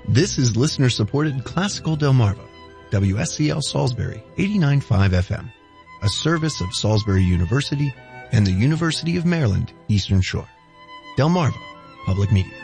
This is listener-supported Classical Delmarva, WSCL Salisbury 89.5 FM, a service of Salisbury University and the University of Maryland, Eastern Shore. Delmarva Public Media.